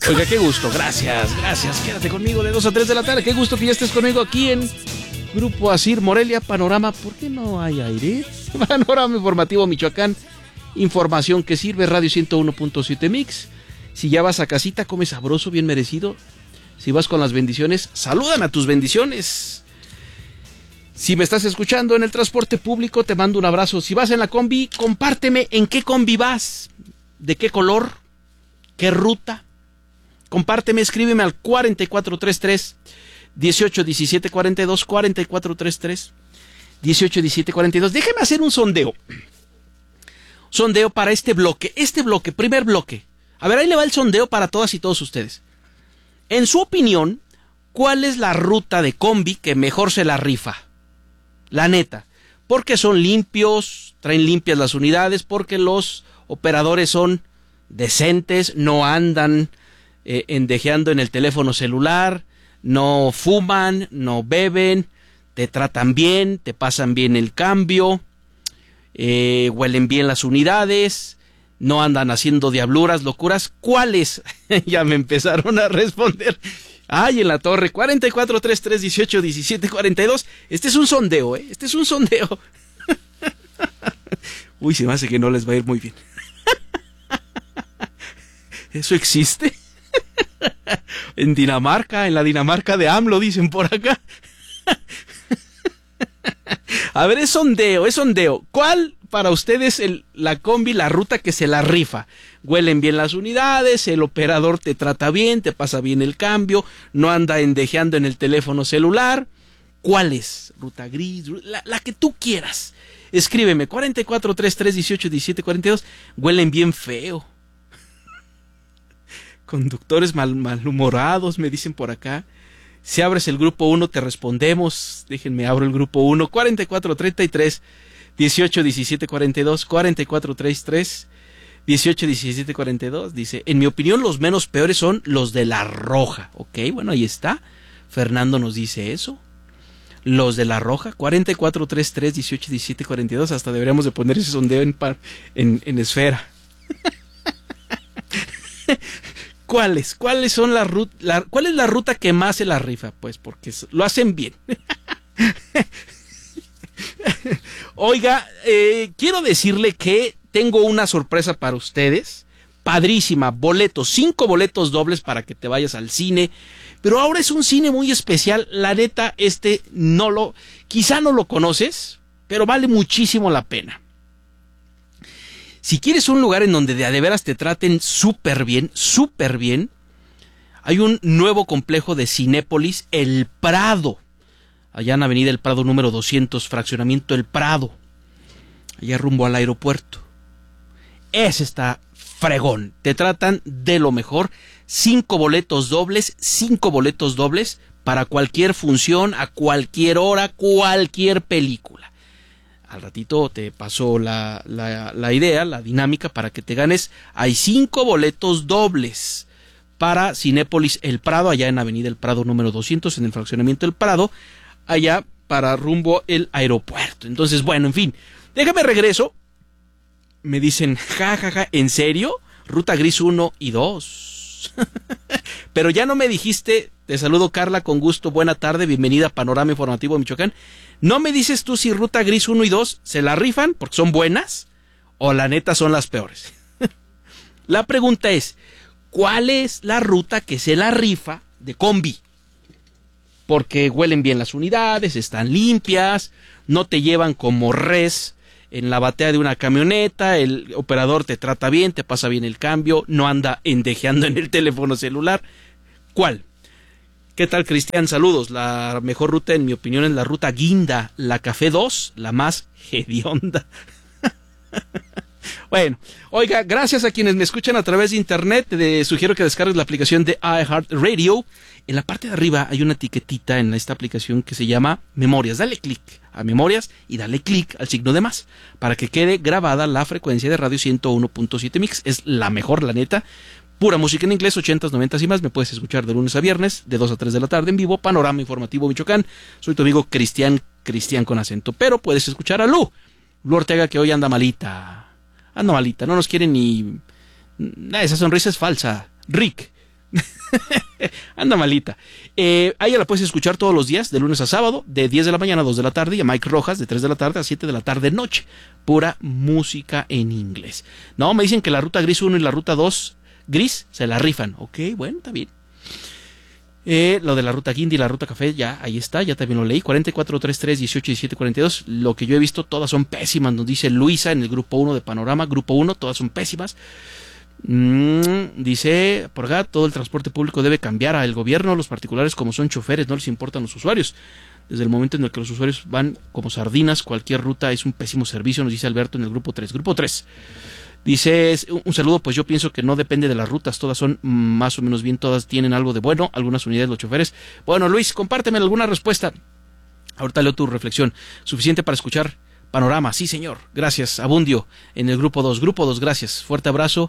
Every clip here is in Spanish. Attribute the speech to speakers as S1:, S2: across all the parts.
S1: Oiga, qué gusto, gracias. Quédate conmigo de 2 a 3 de la tarde. Qué gusto que ya estés conmigo aquí en Grupo Asir Morelia, Panorama. ¿Por qué no hay aire? Panorama Informativo Michoacán. Información que sirve, Radio 101.7 Mix. Si ya vas a casita, come sabroso, bien merecido. Si vas con las bendiciones, saludan a tus bendiciones. Si me estás escuchando en el transporte público, te mando un abrazo. Si vas en la combi, compárteme en qué combi vas, de qué color, qué ruta. Compárteme, escríbeme al 4433-181742, 4433-181742. Déjeme hacer un sondeo. Sondeo para este bloque, primer bloque. A ver, ahí le va el sondeo para todas y todos ustedes. En su opinión, ¿cuál es la ruta de combi que mejor se la rifa? La neta. Porque son limpios, traen limpias las unidades, porque los operadores son decentes, no andan endejeando en el teléfono celular, no fuman, no beben, te tratan bien, te pasan bien el cambio, huelen bien las unidades, no andan haciendo diabluras, locuras. ¿Cuáles? Ya me empezaron a responder. Ay, en la torre, 4433-181742. Este es un sondeo, este es un sondeo. Uy, se me hace que no les va a ir muy bien. ¿Eso existe? En Dinamarca, en la Dinamarca de AMLO, dicen por acá. A ver, es sondeo. ¿Cuál para ustedes la combi, la ruta que se la rifa? Huelen bien las unidades, el operador te trata bien, te pasa bien el cambio, no anda endejeando en el teléfono celular. ¿Cuál es? Ruta gris, la que tú quieras. Escríbeme, 4433-181742. Huelen bien feo. Conductores malhumorados, me dicen por acá. Si abres el grupo 1 te respondemos. Déjenme abro el grupo 1. 4433-181742. 4433-181742. Dice, en mi opinión los menos peores son los de La Roja. Ok, bueno, ahí está. Fernando nos dice eso. Los de La Roja. 4433-181742. Hasta deberíamos de poner ese sondeo en esfera. ¿Cuáles son cuál es la ruta que más se la rifa? Pues porque lo hacen bien. Oiga, quiero decirle que tengo una sorpresa para ustedes. Padrísima, 5 boletos dobles para que te vayas al cine. Pero ahora es un cine muy especial. La neta, quizá no lo conoces, pero vale muchísimo la pena. Si quieres un lugar en donde de veras te traten súper bien, hay un nuevo complejo de Cinépolis, El Prado, allá en Avenida El Prado número 200, fraccionamiento El Prado, allá rumbo al aeropuerto. Ese está fregón, te tratan de lo mejor. 5 boletos dobles para cualquier función, a cualquier hora, cualquier película. Al ratito te paso la idea, la dinámica para que te ganes. Hay 5 boletos dobles para Cinépolis El Prado, allá en Avenida El Prado número 200, en el fraccionamiento El Prado, allá para rumbo el aeropuerto. Entonces, bueno, en fin, déjame regreso. Me dicen, jajaja, ¿en serio? Ruta Gris 1 y 2. Pero ya no me dijiste, te saludo Carla, con gusto, buena tarde, bienvenida a Panorama Informativo Michoacán. ¿No me dices tú si Ruta Gris 1 y 2 se la rifan porque son buenas o la neta son las peores? La pregunta es, ¿cuál es la ruta que se la rifa de combi? Porque huelen bien las unidades, están limpias, no te llevan como res en la batea de una camioneta, el operador te trata bien, te pasa bien el cambio, no anda endejeando en el teléfono celular. ¿Cuál? ¿Qué tal, Cristian? Saludos. La mejor ruta, en mi opinión, es la ruta Guinda, la Café 2, la más hedionda. Bueno, oiga, gracias a quienes me escuchan a través de internet, sugiero que descargues la aplicación de iHeartRadio. En la parte de arriba hay una etiquetita en esta aplicación que se llama Memorias. Dale clic a Memorias y dale clic al signo de más para que quede grabada la frecuencia de Radio 101.7 Mix. Es la mejor, la neta. Pura música en inglés, 80s, 90s y más. Me puedes escuchar de lunes a viernes, de 2 a 3 de la tarde en vivo. Panorama Informativo Michoacán. Soy tu amigo Cristian con acento. Pero puedes escuchar a Lu Ortega, que hoy anda malita. Anda malita, no nos quiere ni... esa sonrisa es falsa. Rick, Anda malita. A ella la puedes escuchar todos los días, de lunes a sábado, de 10 de la mañana a 2 de la tarde, y a Mike Rojas de 3 de la tarde a 7 de la tarde noche. Pura música en inglés. No, me dicen que la ruta gris 1 y la ruta 2 gris se la rifan. Ok, bueno, está bien. Lo de la ruta Guindy y la ruta Café, ya, ahí está, ya también lo leí. 4433 18 17 42. Lo que yo he visto, todas son pésimas, nos dice Luisa en el grupo 1 de Panorama. Grupo 1, todas son pésimas. Dice por acá, todo el transporte público debe cambiar al gobierno. Los particulares, como son choferes, no les importan los usuarios. Desde el momento en el que los usuarios van como sardinas, cualquier ruta es un pésimo servicio, nos dice Alberto en el grupo 3. Grupo 3. Dice, un saludo, pues yo pienso que no depende de las rutas, todas son más o menos bien, todas tienen algo de bueno, algunas unidades los choferes. Bueno, Luis, compárteme alguna respuesta. Ahorita leo tu reflexión. Suficiente para escuchar Panorama, sí señor, gracias. Abundio en el grupo 2. Grupo 2, gracias, fuerte abrazo.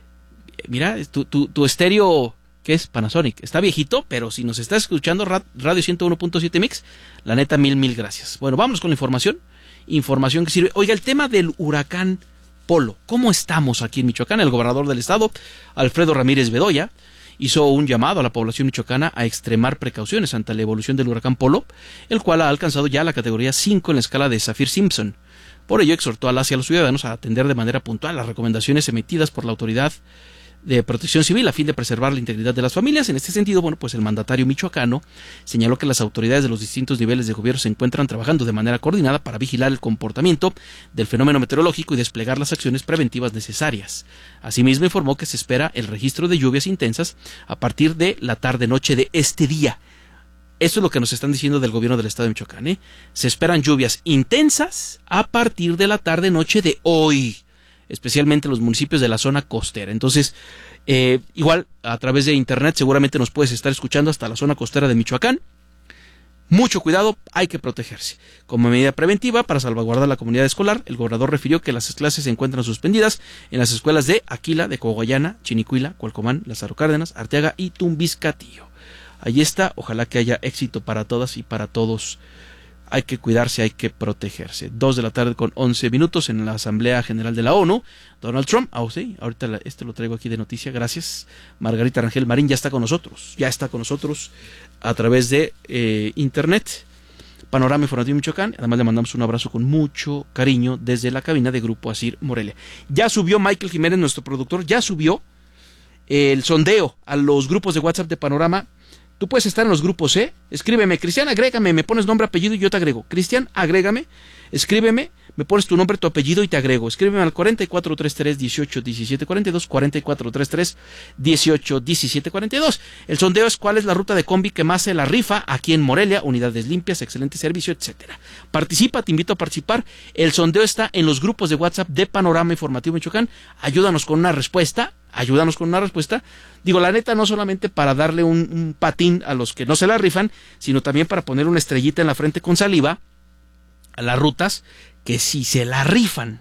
S1: Mira, tu estéreo, ¿qué es? Panasonic, está viejito, pero si nos estás escuchando Radio 101.7 Mix, la neta, mil gracias. Bueno, vamos con la información que sirve. Oiga, el tema del huracán Polo. ¿Cómo estamos aquí en Michoacán? El gobernador del estado, Alfredo Ramírez Bedoya, hizo un llamado a la población michoacana a extremar precauciones ante la evolución del huracán Polo, el cual ha alcanzado ya la categoría 5 en la escala de Saffir-Simpson. Por ello, exhortó a los ciudadanos a atender de manera puntual las recomendaciones emitidas por la autoridad de Protección Civil a fin de preservar la integridad de las familias. En este sentido, bueno, pues el mandatario michoacano señaló que las autoridades de los distintos niveles de gobierno se encuentran trabajando de manera coordinada para vigilar el comportamiento del fenómeno meteorológico y desplegar las acciones preventivas necesarias. Asimismo, informó que se espera el registro de lluvias intensas a partir de la tarde-noche de este día. Eso es lo que nos están diciendo del gobierno del estado de Michoacán, Se esperan lluvias intensas a partir de la tarde-noche de hoy, especialmente los municipios de la zona costera. Entonces, igual a través de internet seguramente nos puedes estar escuchando hasta la zona costera de Michoacán. Mucho cuidado, hay que protegerse. Como medida preventiva para salvaguardar la comunidad escolar, el gobernador refirió que las clases se encuentran suspendidas en las escuelas de Aquila, de Coahuayana, Chinicuila, Cualcomán, Lázaro Cárdenas, Arteaga y Tumbiscatillo. Ahí está, ojalá que haya éxito para todas y para todos. Hay que cuidarse, hay que protegerse. 2 de la tarde con 11 minutos en la Asamblea General de la ONU. Donald Trump, sí, ahorita lo traigo aquí de noticia, gracias. Margarita Rangel Marín ya está con nosotros a través de internet. Panorama Informativo Michoacán. Además le mandamos un abrazo con mucho cariño desde la cabina de Grupo Asir Morelia. Ya subió Michael Jiménez, nuestro productor, ya subió el sondeo a los grupos de WhatsApp de Panorama. Tú puedes estar en los grupos, Escríbeme, Cristian, agrégame, me pones nombre, apellido y yo te agrego. Cristian, agrégame, escríbeme, me pones tu nombre, tu apellido y te agrego. Escríbeme al 4433 18 17 42, 4433 18 17 42. El sondeo es cuál es la ruta de combi que más se la rifa aquí en Morelia, unidades limpias, excelente servicio, etcétera. Participa, te invito a participar. El sondeo está en los grupos de WhatsApp de Panorama Informativo Michoacán. Ayúdanos con una respuesta. Digo, la neta, no solamente para darle un patín a los que no se la rifan, sino también para poner una estrellita en la frente con saliva a las rutas que sí se la rifan.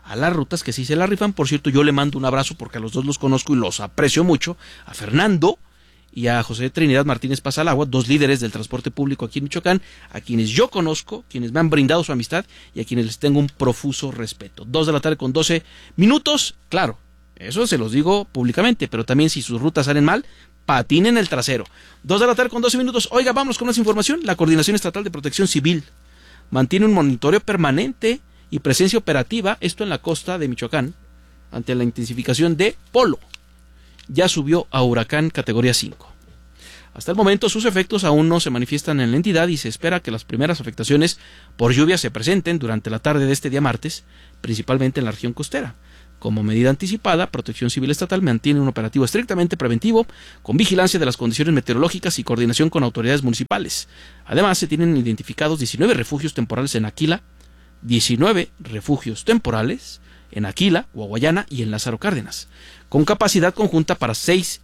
S1: Por cierto, yo le mando un abrazo porque a los dos los conozco y los aprecio mucho, a Fernando y a José Trinidad Martínez Pasalagua, 2 líderes del transporte público aquí en Michoacán, a quienes yo conozco, quienes me han brindado su amistad y a quienes les tengo un profuso respeto. 2 de la tarde con 12 minutos, claro. Eso se los digo públicamente, pero también si sus rutas salen mal, patinen el trasero. 2 de la tarde con 12 minutos. Oiga, vamos con más información. La Coordinación Estatal de Protección Civil mantiene un monitoreo permanente y presencia operativa, esto en la costa de Michoacán, ante la intensificación de Polo. Ya subió a huracán categoría 5. Hasta el momento sus efectos aún no se manifiestan en la entidad y se espera que las primeras afectaciones por lluvia se presenten durante la tarde de este día martes, principalmente en la región costera. Como medida anticipada, Protección Civil Estatal mantiene un operativo estrictamente preventivo, con vigilancia de las condiciones meteorológicas y coordinación con autoridades municipales. Además, se tienen identificados 19 refugios temporales en Aquila, 19 refugios temporales en Aquila, Coahuayana y en Lázaro Cárdenas, con capacidad conjunta para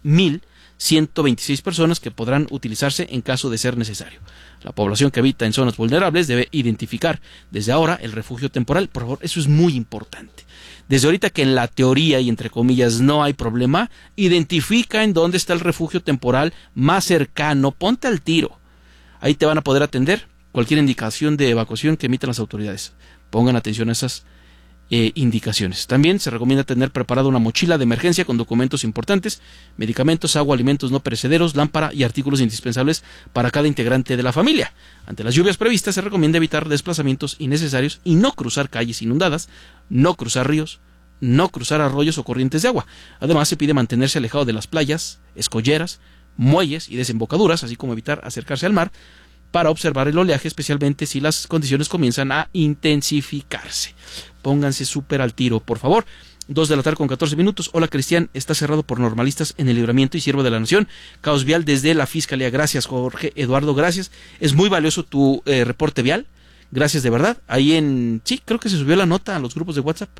S1: 6,126 personas que podrán utilizarse en caso de ser necesario. La población que habita en zonas vulnerables debe identificar desde ahora el refugio temporal. Por favor, eso es muy importante. Desde ahorita que en la teoría y entre comillas no hay problema, identifica en dónde está el refugio temporal más cercano, ponte al tiro. Ahí te van a poder atender cualquier indicación de evacuación que emitan las autoridades. Pongan atención a esas indicaciones. También se recomienda tener preparada una mochila de emergencia con documentos importantes, medicamentos, agua, alimentos no perecederos, lámpara y artículos indispensables para cada integrante de la familia. Ante las lluvias previstas se recomienda evitar desplazamientos innecesarios y no cruzar calles inundadas, no cruzar ríos, no cruzar arroyos o corrientes de agua. Además se pide mantenerse alejado de las playas, escolleras, muelles y desembocaduras, así como evitar acercarse al mar para observar el oleaje, especialmente si las condiciones comienzan a intensificarse. Pónganse súper al tiro, por favor. 2:14 p.m. Hola, Cristian, está cerrado por normalistas en el Libramiento y Siervo de la Nación. Caos vial desde la Fiscalía. Gracias, Jorge Eduardo, gracias. Es muy valioso tu reporte vial. Gracias de verdad. Sí, creo que se subió la nota a los grupos de WhatsApp.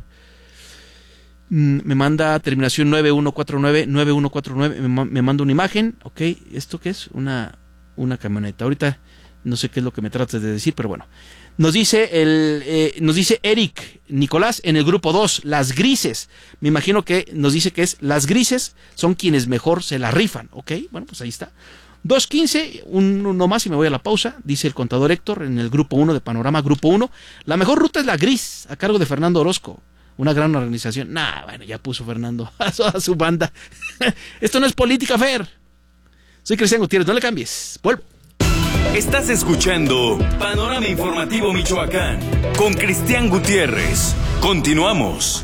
S1: Me manda terminación 9149, me manda una imagen. Ok, ¿esto qué es? Una camioneta. Ahorita no sé qué es lo que me tratas de decir, pero bueno. Nos dice Eric Nicolás en el grupo 2, las grises. Me imagino que nos dice que es las grises son quienes mejor se la rifan. Ok, bueno, pues ahí está. 2:15, uno más y me voy a la pausa. Dice el contador Héctor en el grupo 1 de Panorama Grupo 1. La mejor ruta es la gris, a cargo de Fernando Orozco. Una gran organización. Bueno, ya puso Fernando a su banda. Esto no es política, Fer. Soy Cristian Gutiérrez, no le cambies. Vuelvo.
S2: Estás escuchando Panorama Informativo Michoacán con Cristian Gutiérrez. Continuamos.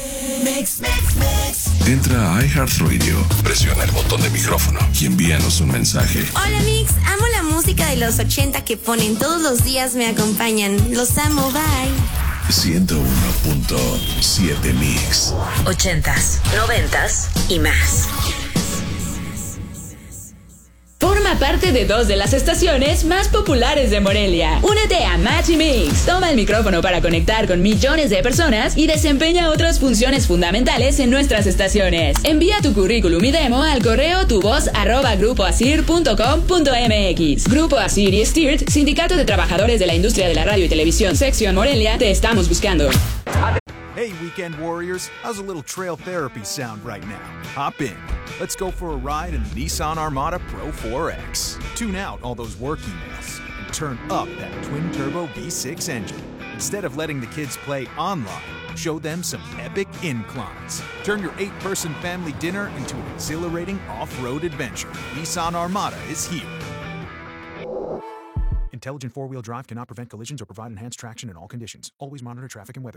S3: Entra a iHeartRadio, presiona el botón de micrófono y envíanos un mensaje.
S4: Hola, Mix, amo la música de los 80 que ponen todos los días, me acompañan. Los amo, bye.
S3: 101.7 Mix.
S5: 80s, 90s y más. Forma parte de 2 de las estaciones más populares de Morelia. Únete a Match y Mix. Toma el micrófono para conectar con millones de personas y desempeña otras funciones fundamentales en nuestras estaciones. Envía tu currículum y demo al correo tuvoz@grupoasir.com.mx. Grupo Asir y Stirt, Sindicato de Trabajadores de la Industria de la Radio y Televisión, Sección Morelia, te estamos buscando.
S6: Hey, Weekend Warriors, how's a little trail therapy sound right now? Hop in. Let's go for a ride in the Nissan Armada Pro 4X. Tune out all those work emails and turn up that twin-turbo V6 engine. Instead of letting the kids play online, show them some epic inclines. Turn your 8-person family dinner into an exhilarating off-road adventure. Nissan Armada is here. Intelligent four-wheel drive cannot prevent collisions or provide enhanced traction in all conditions. Always monitor traffic and weather